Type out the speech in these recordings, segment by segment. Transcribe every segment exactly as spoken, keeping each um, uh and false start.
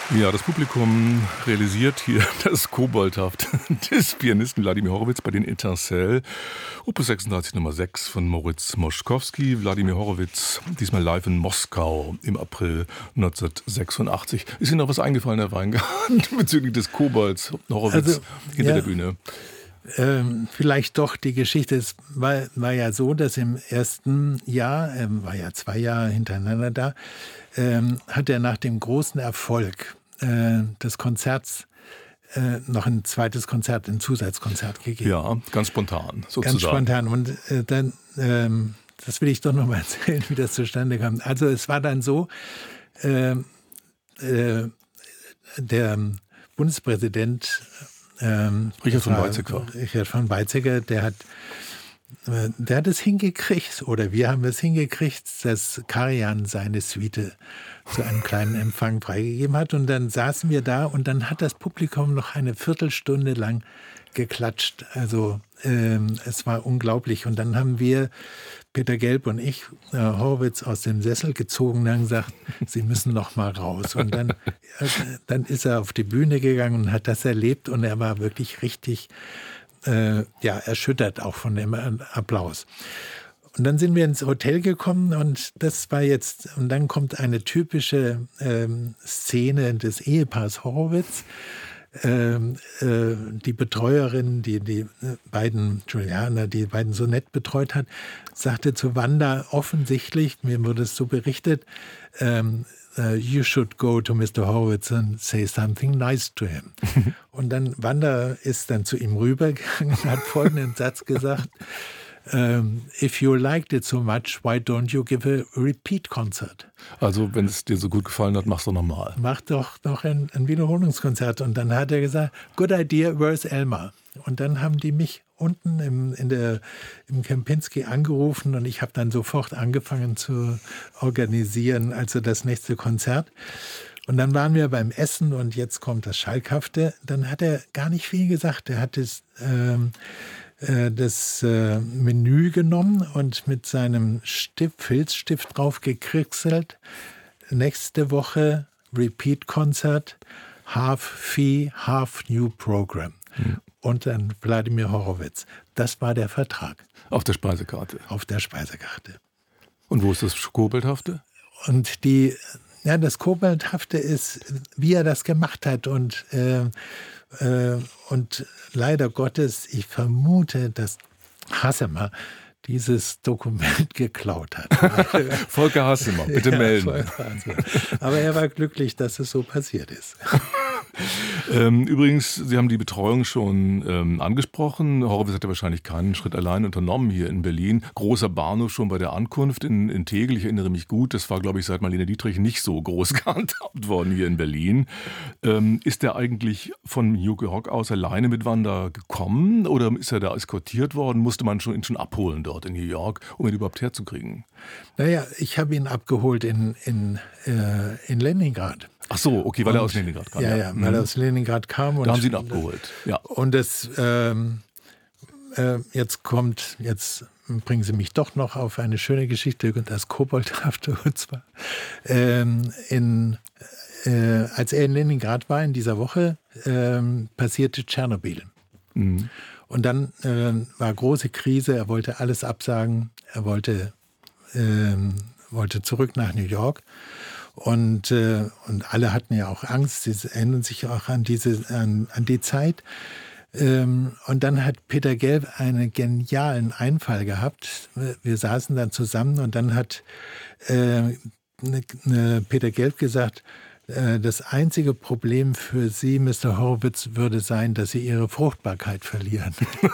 Ja, das Publikum realisiert hier das Koboldhaft des Pianisten Wladimir Horowitz bei den Etincelles. Opus sechsunddreißig Nummer sechs von Moritz Moszkowski. Wladimir Horowitz, diesmal live in Moskau im April neunzehnhundertsechsundachtzig. Ist Ihnen noch was eingefallen, Herr Weingart, bezüglich des Kobolds Horowitz also, hinter ja, der Bühne? Ähm, vielleicht doch die Geschichte. Es war, war ja so, dass im ersten Jahr, ähm, war ja zwei Jahre hintereinander da, ähm, hat er nach dem großen Erfolg äh, des Konzerts äh, noch ein zweites Konzert, ein Zusatzkonzert gegeben. Ja, ganz spontan sozusagen. Ganz spontan. Und äh, dann, ähm, das will ich doch noch mal erzählen, wie das zustande kam. Also es war dann so, äh, äh, der Bundespräsident Ähm, Richard von Weizsäcker. Richard von Weizsäcker, der hat, äh, der hat es hingekriegt, oder wir haben es hingekriegt, dass Karajan seine Suite zu einem kleinen Empfang freigegeben hat. Und dann saßen wir da und dann hat das Publikum noch eine Viertelstunde lang geklatscht. Also ähm, es war unglaublich. Und dann haben wir, Peter Gelb und ich, äh, Horowitz aus dem Sessel gezogen und haben gesagt, Sie müssen noch mal raus. Und dann, äh, dann ist er auf die Bühne gegangen und hat das erlebt. Und er war wirklich richtig äh, ja, erschüttert auch von dem Applaus. Und dann sind wir ins Hotel gekommen und das war jetzt, und dann kommt eine typische ähm, Szene des Ehepaars Horowitz. Ähm, äh, die Betreuerin, die die beiden Julianer, die beiden so nett betreut hat, sagte zu Wanda offensichtlich, mir wurde es so berichtet, ähm, uh, you should go to Mister Horowitz and say something nice to him. Und dann Wanda ist dann zu ihm rübergegangen und hat folgenden Satz gesagt: Um, if you liked it so much, why don't you give a repeat concert? Also, wenn es dir so gut gefallen hat, mach's doch nochmal. Mach doch noch ein, ein Wiederholungskonzert. Und dann hat er gesagt, good idea, where's Elmar? Und dann haben die mich unten im, in der, im Kempinski angerufen und ich habe dann sofort angefangen zu organisieren, also das nächste Konzert. Und dann waren wir beim Essen und jetzt kommt das Schalkhafte. Dann hat er gar nicht viel gesagt. Er hat es... Ähm, das äh, Menü genommen und mit seinem Stift, Filzstift drauf gekritzelt. Nächste Woche Repeat-Konzert, Half Fee, Half New Program. Hm. Und dann Wladimir Horowitz. Das war der Vertrag. Auf der Speisekarte? Auf der Speisekarte. Und wo ist das Koboldhafte? Und die, ja, das Koboldhafte ist, wie er das gemacht hat und äh, Und leider Gottes, ich vermute, dass Hassemer dieses Dokument geklaut hat. Volker Hassemer, bitte melden. Ja, aber er war glücklich, dass es so passiert ist. ähm, übrigens, Sie haben die Betreuung schon ähm, angesprochen. Horowitz hat ja wahrscheinlich keinen Schritt allein unternommen hier in Berlin. Großer Bahnhof schon bei der Ankunft in, in Tegel. Ich erinnere mich gut, das war, glaube ich, seit Marlene Dietrich nicht so groß gehandhabt worden hier in Berlin. Ähm, ist er eigentlich von New York aus alleine mit Wanda gekommen oder ist er da eskortiert worden? Musste man schon, ihn schon abholen dort in New York, um ihn überhaupt herzukriegen? Naja, ich habe ihn abgeholt in, in, äh, in Leningrad. Ach so, okay, weil und, er aus Leningrad kam. Ja, ja, weil er aus Leningrad kam. Und da haben Sie ihn abgeholt. Ja. Und das, ähm, äh, jetzt kommt, jetzt bringen Sie mich doch noch auf eine schöne Geschichte, das Koboldhafte. Und zwar, ähm, in, äh, als er in Leningrad war in dieser Woche, ähm, passierte Tschernobyl. Mhm. Und dann äh, war große Krise, er wollte alles absagen, er wollte, ähm, wollte zurück nach New York. Und, äh, und alle hatten ja auch Angst, sie erinnern sich auch an, diese, an, an die Zeit. Ähm, und dann hat Peter Gelb einen genialen Einfall gehabt. Wir saßen dann zusammen und dann hat äh, ne, ne Peter Gelb gesagt, äh, das einzige Problem für Sie, Mister Horowitz, würde sein, dass Sie Ihre Fruchtbarkeit verlieren.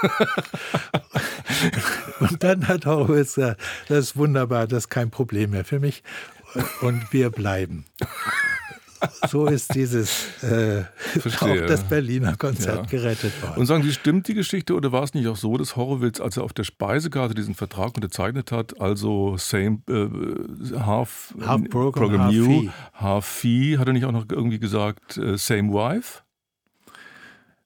Und dann hat Horowitz gesagt, das ist wunderbar, das ist kein Problem mehr für mich. Und wir bleiben. So ist dieses äh, auch das Berliner Konzert ja. gerettet worden. Und sagen Sie, stimmt die Geschichte oder war es nicht auch so, dass Horowitz, als er auf der Speisekarte diesen Vertrag unterzeichnet hat, also same äh, half, half program, program half new, fee. half fee, hat er nicht auch noch irgendwie gesagt äh, same wife?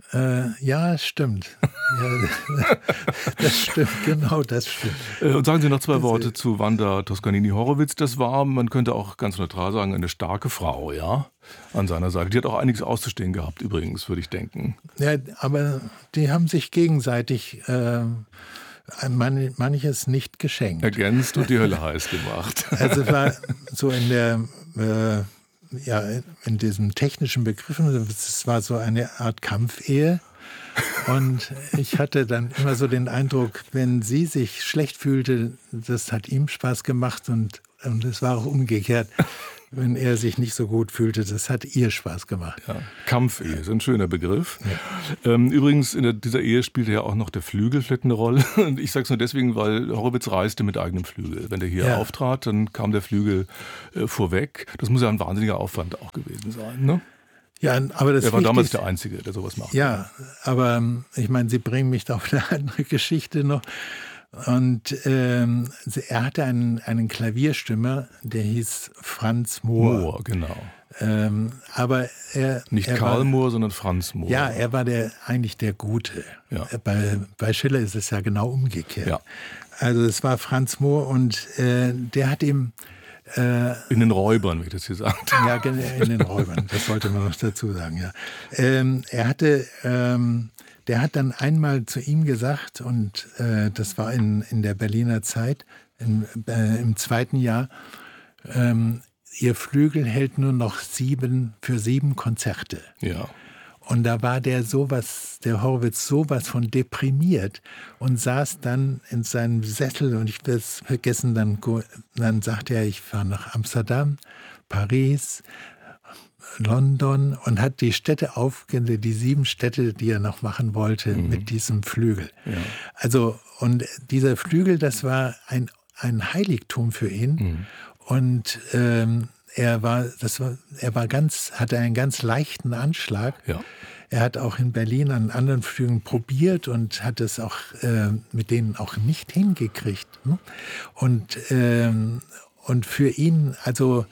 Äh, ja, stimmt. Ja, das stimmt, genau, das stimmt. Und sagen Sie noch zwei Worte zu Wanda Toscanini-Horowitz. Das war, man könnte auch ganz neutral sagen, eine starke Frau, ja, an seiner Seite. Die hat auch einiges auszustehen gehabt, übrigens, würde ich denken. Ja, aber die haben sich gegenseitig äh, man, manches nicht geschenkt. Ergänzt und die Hölle heiß gemacht. Also es war so in der... Äh, ja, in diesem technischen Begriffen, es war so eine Art Kampfehe. Und ich hatte dann immer so den Eindruck, wenn sie sich schlecht fühlte, das hat ihm Spaß gemacht und, und es war auch umgekehrt. Wenn er sich nicht so gut fühlte, das hat ihr Spaß gemacht. Ja, Kampfehe ist ein schöner Begriff. Ja. Ähm, übrigens, in der, dieser Ehe spielte ja auch noch der Flügel vielleicht eine Rolle. Und ich sage es nur deswegen, weil Horowitz reiste mit eigenem Flügel. Wenn der hier ja. auftrat, dann kam der Flügel äh, vorweg. Das muss ja ein wahnsinniger Aufwand auch gewesen sein, ne? Ja, aber das er war damals Wichtigste, der Einzige, der sowas macht. Ja, aber ich meine, Sie bringen mich auf eine andere Geschichte noch. Und ähm, er hatte einen, einen Klavierstimmer, der hieß Franz Mohr. Mohr, genau. Ähm, aber er, Nicht er Karl war, Mohr, sondern Franz Mohr. Ja, er war der eigentlich der Gute. Ja. Bei, bei Schiller ist es ja genau umgekehrt. Ja. Also es war Franz Mohr und äh, der hat ihm äh, in den Räubern, wie ich das hier sagte. Ja, in den Räubern, das sollte man noch dazu sagen, ja. Ähm, er hatte, ähm, der hat dann einmal zu ihm gesagt, und äh, das war in, in der Berliner Zeit, in, äh, im zweiten Jahr, ähm, ihr Flügel hält nur noch sieben für sieben Konzerte. Ja. Und da war der sowas, der Horowitz sowas von deprimiert und saß dann in seinem Sessel und ich will es vergessen, dann, dann sagte er, ich fahre nach Amsterdam, Paris, London und hat die Städte aufgezählt, die sieben Städte, die er noch machen wollte, mhm. mit diesem Flügel. Ja. Also, und dieser Flügel, das war ein, ein Heiligtum für ihn. Mhm. Und ähm, er war, das war, er war ganz, hatte einen ganz leichten Anschlag. Ja. Er hat auch in Berlin an anderen Flügen probiert und hat es auch äh, mit denen auch nicht hingekriegt. Ne? Und, ähm, und für ihn, also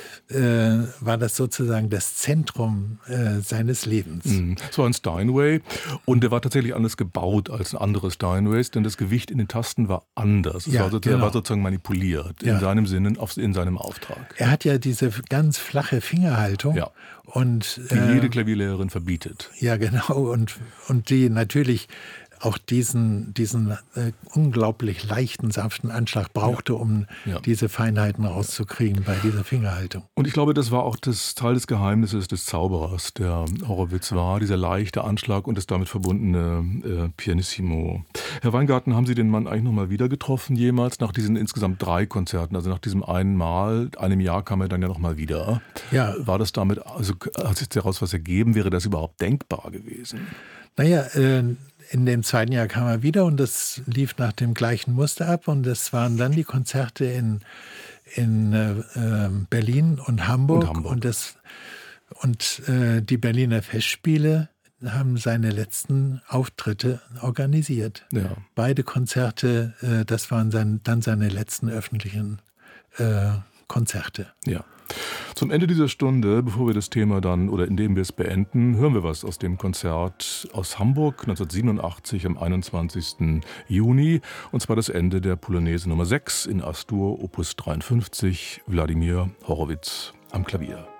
äh, war das sozusagen das Zentrum äh, seines Lebens. Mhm. Es war ein Steinway und der war tatsächlich anders gebaut als andere Steinways, denn das Gewicht in den Tasten war anders. Es ja, war sozusagen, genau. Er war sozusagen manipuliert ja. in seinem Sinne, in seinem Auftrag. Er hat ja diese ganz flache Fingerhaltung. Ja. Und, die äh, jede Klavierlehrerin verbietet. Ja, genau. Und, und die natürlich auch diesen, diesen äh, unglaublich leichten, sanften Anschlag brauchte, ja. um ja. diese Feinheiten rauszukriegen bei dieser Fingerhaltung. Und ich glaube, das war auch das Teil des Geheimnisses des Zauberers, der Horowitz war, dieser leichte Anschlag und das damit verbundene äh, Pianissimo. Herr Weingarten, haben Sie den Mann eigentlich noch mal wieder getroffen jemals, nach diesen insgesamt drei Konzerten, also nach diesem einen Mal, einem Jahr kam er dann ja noch mal wieder. Ja. War das damit, also hat sich daraus was ergeben, wäre das überhaupt denkbar gewesen? Naja, äh, in dem zweiten Jahr kam er wieder und das lief nach dem gleichen Muster ab und das waren dann die Konzerte in, in äh, Berlin und Hamburg und, Hamburg. und, das, und äh, die Berliner Festspiele haben seine letzten Auftritte organisiert. Ja. Beide Konzerte, äh, das waren sein, dann seine letzten öffentlichen äh, Konzerte. Ja. Zum Ende dieser Stunde, bevor wir das Thema dann, oder indem wir es beenden, hören wir was aus dem Konzert aus Hamburg neunzehnhundertsiebenundachtzig am einundzwanzigsten Juni. Und zwar das Ende der Polonaise Nummer sechs in As-Dur, Opus dreiundfünfzig, Wladimir Horowitz am Klavier.